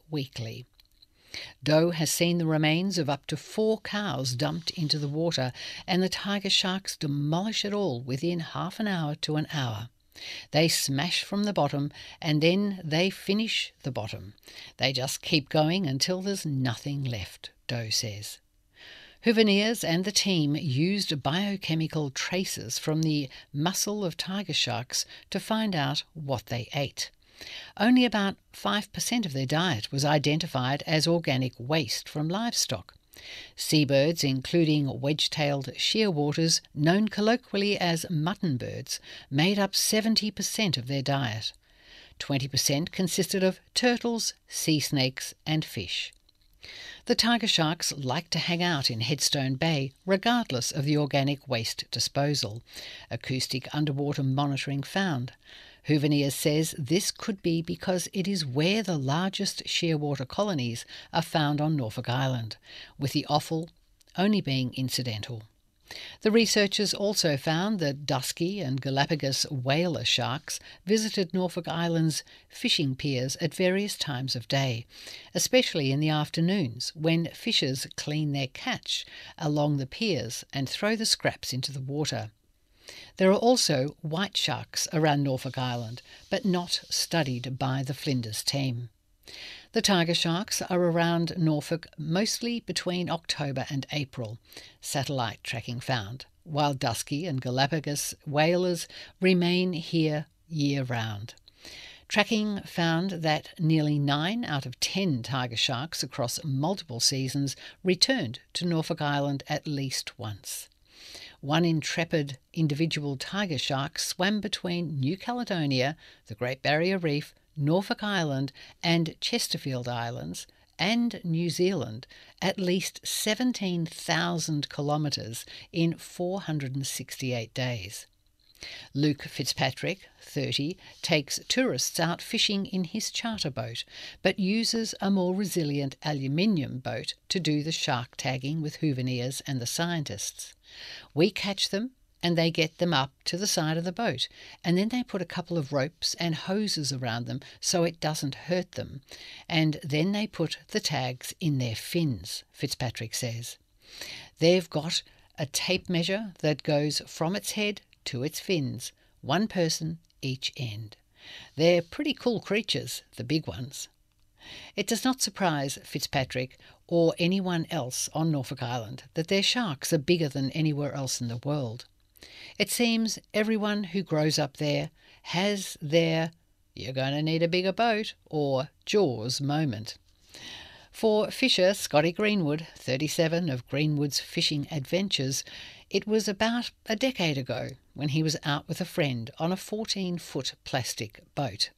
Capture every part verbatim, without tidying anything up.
weekly. Doe has seen the remains of up to four cows dumped into the water, and the tiger sharks demolish it all within half an hour to an hour. They smash from the bottom, and then they finish the bottom. They just keep going until there's nothing left, Doe says. Huveniers and the team used biochemical traces from the muscle of tiger sharks to find out what they ate. Only about five percent of their diet was identified as organic waste from livestock. Seabirds, including wedge-tailed shearwaters, known colloquially as mutton birds, made up seventy percent of their diet. twenty percent consisted of turtles, sea snakes and fish. The tiger sharks like to hang out in Headstone Bay regardless of the organic waste disposal, acoustic underwater monitoring found. Huveniers says this could be because it is where the largest shearwater colonies are found on Norfolk Island, with the offal only being incidental. The researchers also found that dusky and Galapagos whaler sharks visited Norfolk Island's fishing piers at various times of day, especially in the afternoons when fishers clean their catch along the piers and throw the scraps into the water. There are also white sharks around Norfolk Island, but not studied by the Flinders team. The tiger sharks are around Norfolk mostly between October and April, satellite tracking found, while dusky and Galapagos whalers remain here year-round. Tracking found that nearly nine out of ten tiger sharks across multiple seasons returned to Norfolk Island at least once. One intrepid individual tiger shark swam between New Caledonia, the Great Barrier Reef, Norfolk Island and Chesterfield Islands and New Zealand at least seventeen thousand kilometres in four hundred sixty-eight days. Luke Fitzpatrick, thirty, takes tourists out fishing in his charter boat, but uses a more resilient aluminium boat to do the shark tagging with Huveniers and the scientists. We catch them and they get them up to the side of the boat, and then they put a couple of ropes and hoses around them so it doesn't hurt them, and then they put the tags in their fins, Fitzpatrick says. They've got a tape measure that goes from its head to its fins, one person each end. They're pretty cool creatures, the big ones. It does not surprise Fitzpatrick or anyone else on Norfolk Island that their sharks are bigger than anywhere else in the world. It seems everyone who grows up there has their "you're going to need a bigger boat" or Jaws moment. For fisher Scotty Greenwood, thirty-seven, of Greenwood's Fishing Adventures, it was about a decade ago when he was out with a friend on a fourteen-foot plastic boat.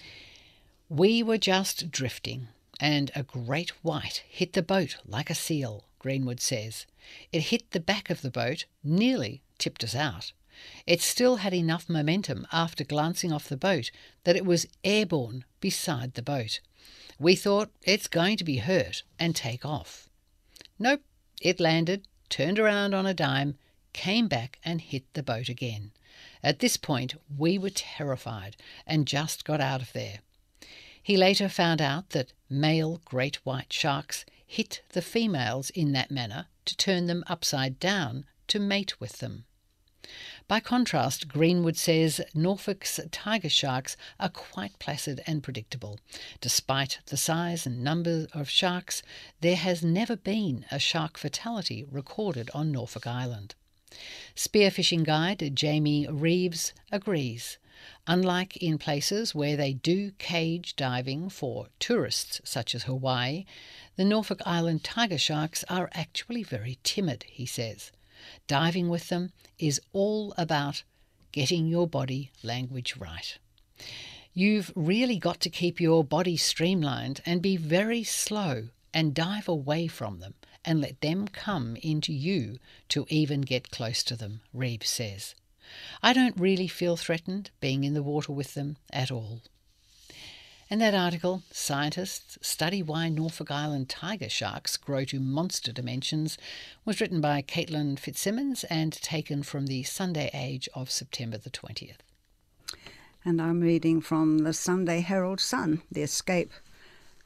"We were just drifting, and a great white hit the boat like a seal," Greenwood says. "It hit the back of the boat, nearly tipped us out. It still had enough momentum after glancing off the boat that it was airborne beside the boat. We thought it's going to be hurt and take off. Nope, it landed, turned around on a dime, came back and hit the boat again. At this point, we were terrified and just got out of there." He later found out that male great white sharks hit the females in that manner to turn them upside down to mate with them. By contrast, Greenwood says Norfolk's tiger sharks are quite placid and predictable. Despite the size and number of sharks, there has never been a shark fatality recorded on Norfolk Island. Spearfishing guide Jamie Reeves agrees. Unlike in places where they do cage diving for tourists such as Hawaii, the Norfolk Island tiger sharks are actually very timid, he says. Diving with them is all about getting your body language right. You've really got to keep your body streamlined and be very slow and dive away from them and let them come into you to even get close to them, Reeves says. "I don't really feel threatened being in the water with them at all." And that article, "Scientists Study Why Norfolk Island Tiger Sharks Grow to Monster Dimensions," was written by Caitlin Fitzsimmons and taken from the Sunday Age of September the twentieth. And I'm reading from the Sunday Herald Sun, "The Escape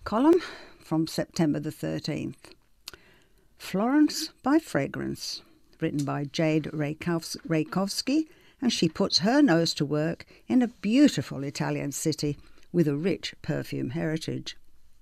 Column from September the thirteenth. Florence by Fragrance, written by Jade Rakowski, and she puts her nose to work in a beautiful Italian city with a rich perfume heritage.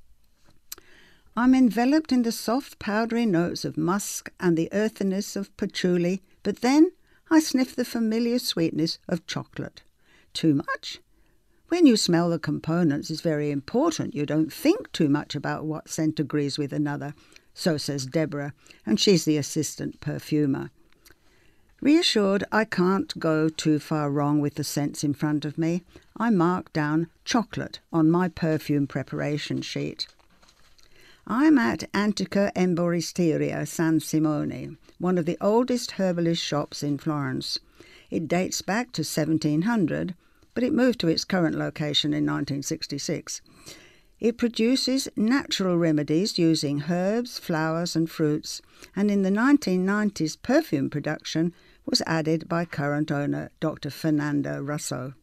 I'm enveloped in the soft powdery notes of musk and the earthiness of patchouli, but then I sniff the familiar sweetness of chocolate. Too much? When you smell the components, it's very important you don't think too much about what scent agrees with another. So says Deborah, and she's the assistant perfumer. Reassured I can't go too far wrong with the scents in front of me, I mark down chocolate on my perfume preparation sheet. I'm at Antica Emboristeria San Simone, one of the oldest herbalist shops in Florence. It dates back to seventeen hundred, but it moved to its current location in nineteen sixty-six. It produces natural remedies using herbs, flowers and fruits, and in the nineteen nineties perfume production was added by current owner Doctor Fernanda Russo.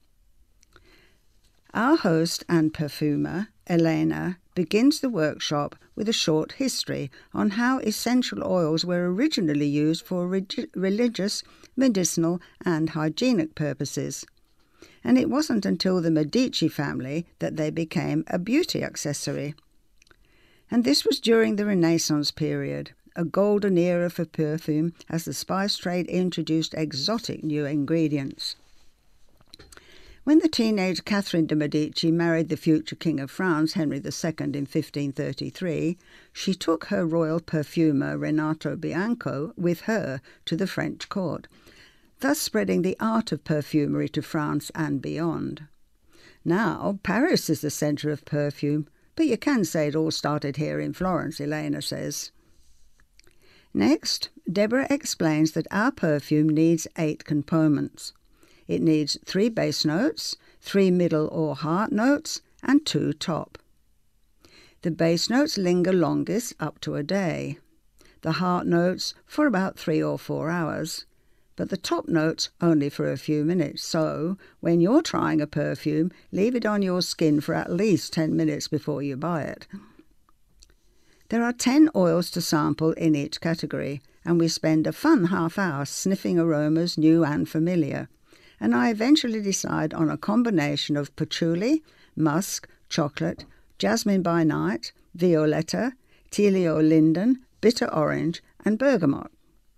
Our host and perfumer, Elena, begins the workshop with a short history on how essential oils were originally used for regi- religious, medicinal and hygienic purposes. And it wasn't until the Medici family that they became a beauty accessory. And this was during the Renaissance period, a golden era for perfume as the spice trade introduced exotic new ingredients. When the teenage Catherine de' Medici married the future King of France, Henry the Second, in fifteen thirty-three, she took her royal perfumer Renato Bianco with her to the French court, thus spreading the art of perfumery to France and beyond. Now, Paris is the centre of perfume, but you can say it all started here in Florence, Elena says. Next, Deborah explains that our perfume needs eight components. It needs three base notes, three middle or heart notes, and two top. The base notes linger longest, up to a day. The heart notes for about three or four hours. But the top notes only for a few minutes, so when you're trying a perfume, leave it on your skin for at least ten minutes before you buy it. There are ten oils to sample in each category, and we spend a fun half hour sniffing aromas new and familiar. And I eventually decide on a combination of patchouli, musk, chocolate, jasmine by night, violetta, Tielio linden, bitter orange, and bergamot.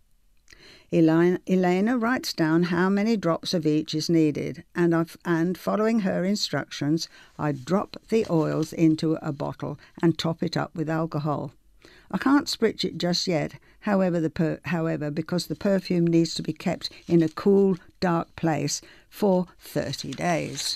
Elena, Elena writes down how many drops of each is needed, and, I've, and following her instructions, I drop the oils into a bottle and top it up with alcohol. I can't spritz it just yet, however, the per, however, because the perfume needs to be kept in a cool, dark place for thirty days.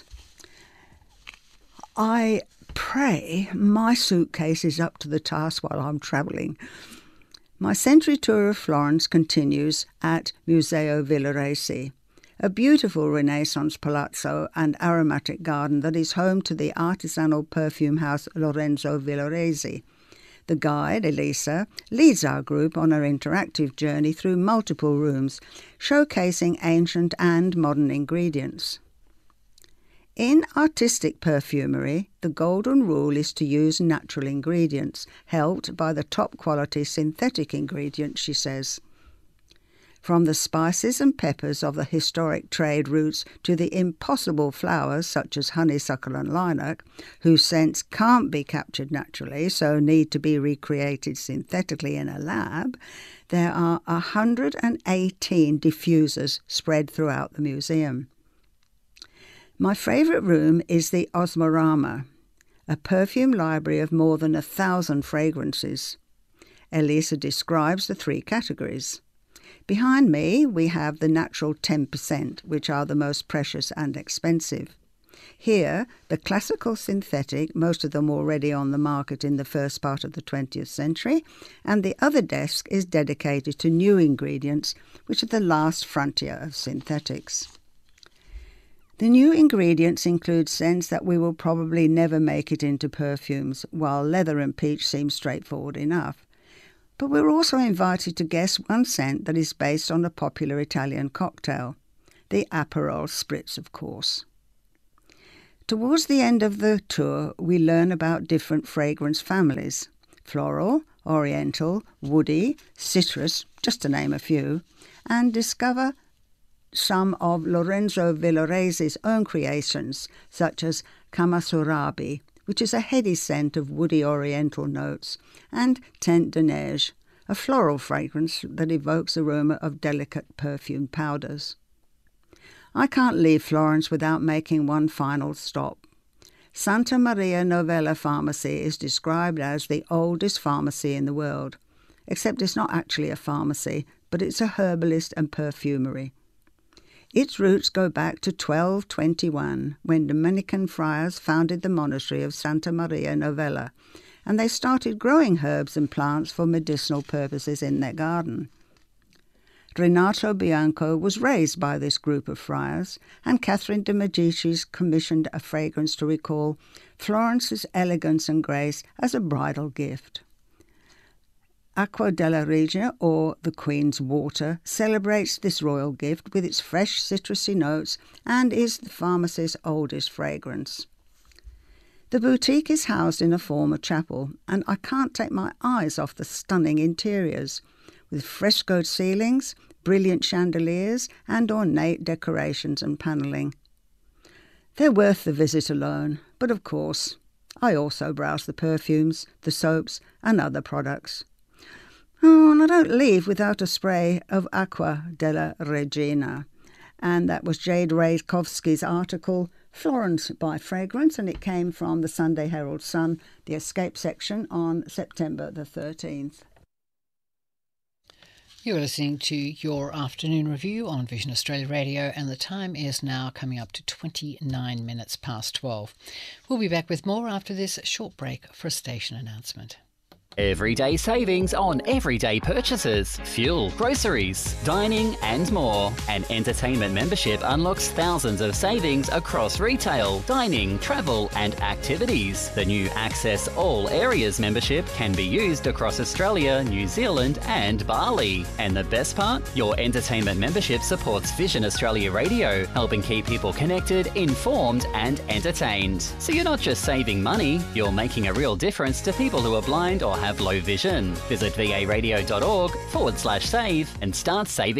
I pray my suitcase is up to the task while I'm travelling. My century tour of Florence continues at Museo Villoresi, a beautiful Renaissance palazzo and aromatic garden that is home to the artisanal perfume house Lorenzo Villoresi. The guide, Elisa, leads our group on our interactive journey through multiple rooms, showcasing ancient and modern ingredients. In artistic perfumery, the golden rule is to use natural ingredients, helped by the top-quality synthetic ingredients, she says. From the spices and peppers of the historic trade routes to the impossible flowers such as honeysuckle and lilac, whose scents can't be captured naturally, so need to be recreated synthetically in a lab, there are one hundred eighteen diffusers spread throughout the museum. My favourite room is the Osmorama, a perfume library of more than a thousand fragrances. Elisa describes the three categories. Behind me, we have the natural ten percent, which are the most precious and expensive. Here, the classical synthetic, most of them already on the market in the first part of the twentieth century, and the other desk is dedicated to new ingredients, which are the last frontier of synthetics. The new ingredients include scents that we will probably never make it into perfumes, while leather and peach seem straightforward enough. But we're also invited to guess one scent that is based on a popular Italian cocktail, the Aperol Spritz, of course. Towards the end of the tour, we learn about different fragrance families: floral, oriental, woody, citrus, just to name a few, and discover some of Lorenzo Villarese's own creations, such as Kamasurabi, which is a heady scent of woody oriental notes, and Teinte de Neige, a floral fragrance that evokes aroma of delicate perfumed powders. I can't leave Florence without making one final stop. Santa Maria Novella Pharmacy is described as the oldest pharmacy in the world, except it's not actually a pharmacy, but it's a herbalist and perfumery. Its roots go back to twelve twenty-one, when Dominican friars founded the monastery of Santa Maria Novella, and they started growing herbs and plants for medicinal purposes in their garden. Renato Bianco was raised by this group of friars, and Catherine de' Medici commissioned a fragrance to recall Florence's elegance and grace as a bridal gift. Acqua della Regina, or the Queen's Water, celebrates this royal gift with its fresh citrusy notes and is the pharmacy's oldest fragrance. The boutique is housed in a former chapel, and I can't take my eyes off the stunning interiors, with frescoed ceilings, brilliant chandeliers, and ornate decorations and panelling. They're worth the visit alone, but of course, I also browse the perfumes, the soaps, and other products. Oh, and I don't leave without a spray of Acqua della Regina. And that was Jade Raykovsky's article, Florence by Fragrance, and it came from the Sunday Herald Sun, the Escape section, on September the thirteenth. You're listening to your afternoon review on Vision Australia Radio, and the time is now coming up to twenty-nine minutes past twelve. We'll be back with more after this short break for a station announcement. Everyday savings on everyday purchases, fuel, groceries, dining and more. An entertainment membership unlocks thousands of savings across retail, dining, travel and activities. The new Access All Areas membership can be used across Australia, New Zealand and Bali. And the best part? Your entertainment membership supports Vision Australia Radio, helping keep people connected, informed and entertained. So you're not just saving money, you're making a real difference to people who are blind or have low vision. Visit varadio.org forward slash save and start saving.